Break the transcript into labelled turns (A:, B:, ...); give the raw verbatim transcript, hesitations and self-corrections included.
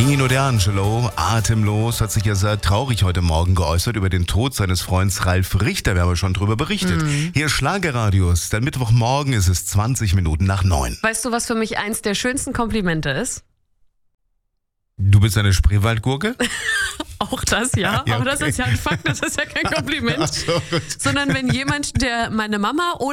A: Nino D'Angelo, atemlos, hat sich ja sehr traurig heute Morgen geäußert über den Tod seines Freundes Ralf Richter. Wir haben ja schon drüber berichtet. Mhm. Hier Schlagerradios, denn Mittwochmorgen ist es zwanzig Minuten nach neun.
B: Weißt du, was für mich eins der schönsten Komplimente ist?
A: Du bist eine Spreewaldgurke?
B: Auch das, ja. ja okay. Aber das ist ja ein Fakt, das ist ja kein Kompliment. Ach so, gut. Sondern wenn jemand, der meine Mama oder